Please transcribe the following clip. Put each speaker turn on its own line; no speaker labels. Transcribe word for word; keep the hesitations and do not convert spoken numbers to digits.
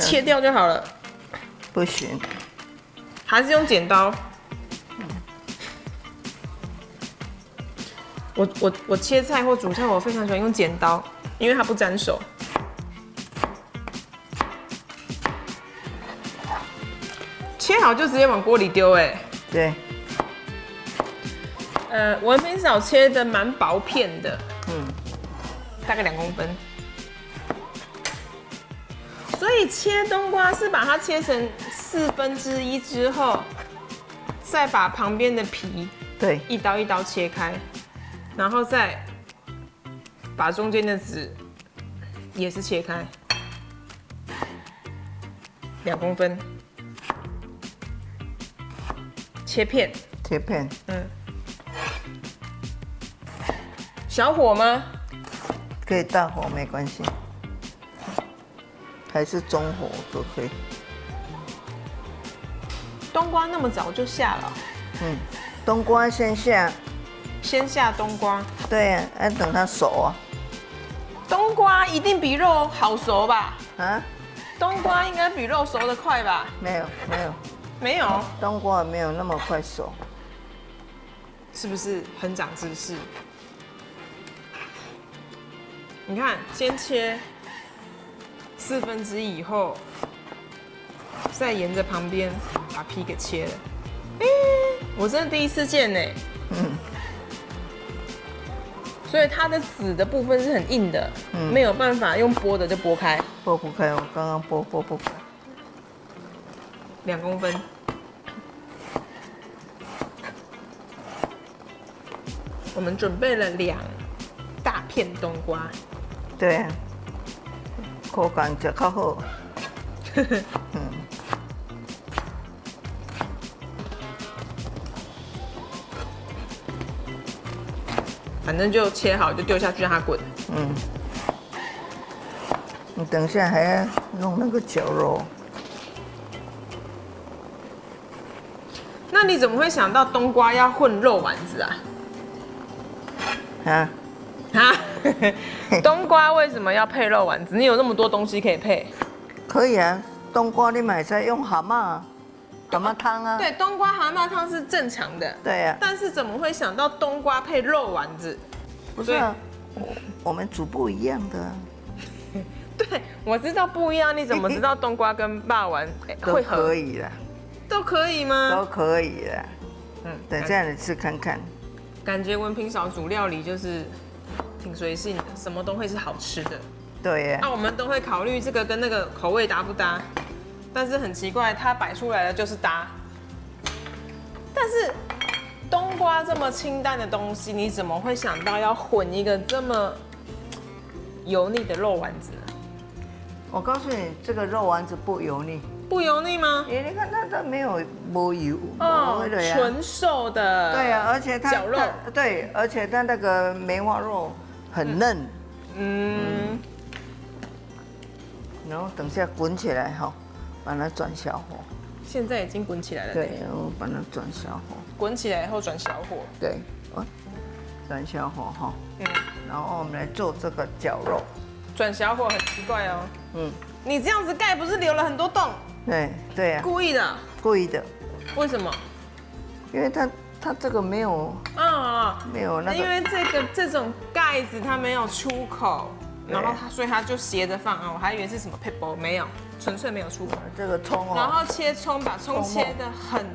切掉就好了。
不行，
还是用剪刀。我我我切菜或煮菜，我非常喜欢用剪刀，因为它不沾手。切好就直接往锅里丢，哎。
对。
呃，文平嫂切的蛮薄片的，
嗯，
大概两公分。所以切冬瓜是把它切成四分之一之后，再把旁边的皮
对
一刀一刀切开，然后再把中间的籽也是切开，两公分，切片，
切片，
嗯，小火吗？
可以大火没关系，还是中火都可以。
冬瓜那么早就下了？
嗯，冬瓜先下，
先下冬瓜。
对呀、啊，要等它熟啊。
冬瓜一定比肉好熟吧？
啊？
冬瓜应该比肉熟得快吧？
没有，没有，
没有，
冬瓜没有那么快熟。
是不是很长知识？你看，先切四分之一以后，再沿着旁边把皮给切了。哎、我真的第一次见呢。
嗯，
所以它的籽的部分是很硬的，
嗯
没有办法用剥的就剥开。
剥不开，我刚刚剥剥不开。
两公分。我们准备了两大片冬瓜。
对啊，口感就较好。嗯，
反正就切好就丢下去让它滚。
嗯，你等一下还要弄那个绞肉。
那你怎么会想到冬瓜要混肉丸子啊？
啊？
啊？冬瓜为什么要配肉丸子？你有那么多东西可以配。
可以啊，冬瓜你买菜用蛤蟆，蛤蟆汤啊。
对，冬瓜蛤蟆汤是正常的。
对呀、啊，
但是怎么会想到冬瓜配肉丸子？
不是啊，我我们煮不一样的、啊。
对，我知道不一样。你怎么知道冬瓜跟霸丸会合？
都可以啦，
都可以吗？
都可以啦。
嗯，
等一下你吃看看。
感觉文平嫂煮料理就是挺随性的，什么都会是好吃的。
对呀、
那、啊、我们都会考虑这个跟那个口味搭不搭，但是很奇怪，它摆出来的就是搭。但是冬瓜这么清淡的东西，你怎么会想到要混一个这么油腻的肉丸子呢？
我告诉你，这个肉丸子不油腻。
不油腻吗？
哎，你看它它没有没油，
哦，
没的呀
纯瘦的。
对呀、啊，而且它
绞肉，
它对，而且它那个梅花肉很嫩。
嗯。嗯
然后等下滚起来哈，把它转小火。
现在已经滚起来了。
对，然后把它转小火。
滚起来以后转小火。
对，哦，转小火哈。
嗯。
然后我们来做这个绞肉。
转小火很奇怪哦。
嗯。
你这样子盖不是留了很多洞？
对对呀、啊。
故意的。
故意的。
为什么？
因为它它这个没有
啊、
没有那个。
因为这个这种盖子它没有出口，然后它所以它就斜着放啊，我还以为是什么 paper， 没有，纯粹没有出口。
这个葱哦。
然后切葱，把葱切的很